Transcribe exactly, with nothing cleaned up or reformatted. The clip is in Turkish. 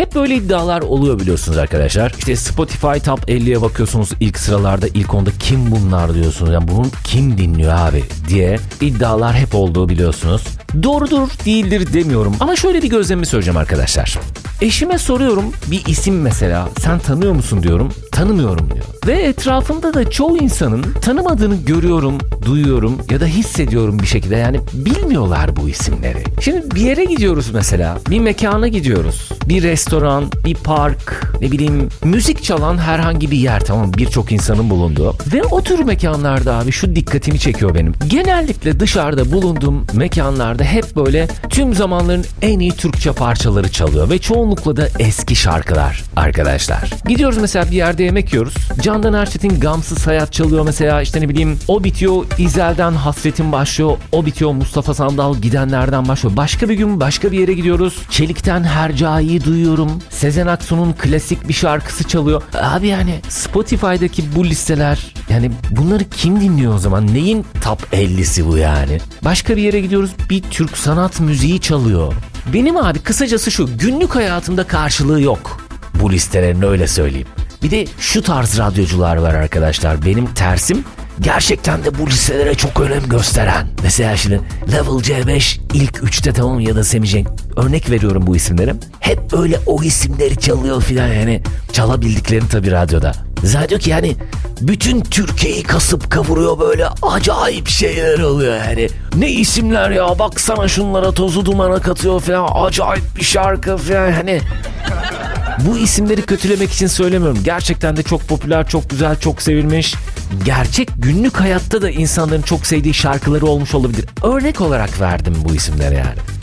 Hep böyle iddialar oluyor biliyorsunuz arkadaşlar. İşte Spotify Top elliye bakıyorsunuz, ilk sıralarda, ilk onda kim bunlar diyorsunuz. Yani bunu kim dinliyor abi diye iddialar hep olduğu biliyorsunuz. Doğrudur, değildir demiyorum ama şöyle bir gözlemimi söyleyeceğim arkadaşlar. Eşime soruyorum bir isim mesela, sen tanıyor musun diyorum, tanımıyorum diyor. Ve etrafımda da çoğu insanın tanımadığını görüyorum, duyuyorum ya da hissediyorum bir şekilde, yani bilmiyorlar bu isimleri. Şimdi bir yere gidiyoruz mesela, bir mekana gidiyoruz, bir restoran, bir park, ne bileyim müzik çalan herhangi bir yer, tamam, birçok insanın bulunduğu ve o tür mekanlarda abi şu dikkatimi çekiyor benim. Genellikle dışarıda bulunduğum mekanlarda hep böyle tüm zamanların en iyi Türkçe parçaları çalıyor ve çoğunlukla da eski şarkılar arkadaşlar. Gidiyoruz mesela bir yerde yemek yiyoruz. Candan Erçetin Gamsız Hayat çalıyor mesela, işte ne bileyim o bitiyor İzel'den Hasretin başlıyor, o bitiyor Mustafa Sandal Gidenlerden başlıyor. Başka bir gün başka bir yere gidiyoruz. Çelik'ten Hercai'yi duyuyorum. Sezen Aksu'nun klasik bir şarkısı çalıyor. Abi yani Spotify'daki bu listeler, yani bunları kim dinliyor o zaman? Neyin top ellisi bu yani? Başka bir yere gidiyoruz, bir Türk sanat müziği çalıyor. Benim abi kısacası şu, günlük hayatımda karşılığı yok bu listelerin, öyle söyleyeyim. Bir de şu tarz radyocular var arkadaşlar, benim tersim, gerçekten de bu listelere çok önem gösteren. Mesela şimdi Level C beş ilk üçte, tamam, ya da Semih Cenk, örnek veriyorum bu isimleri. Hep öyle o isimleri çalıyor filan, yani çalabildiklerini tabii radyoda. Zaten diyor ki yani bütün Türkiye'yi kasıp kavuruyor, böyle acayip şeyler oluyor yani. Ne isimler ya, baksana şunlara, tozu dumana katıyor falan, acayip bir şarkı falan hani. Bu isimleri kötülemek için söylemiyorum. Gerçekten de çok popüler, çok güzel, çok sevilmiş. Gerçek günlük hayatta da insanların çok sevdiği şarkıları olmuş olabilir. Örnek olarak verdim bu isimleri yani.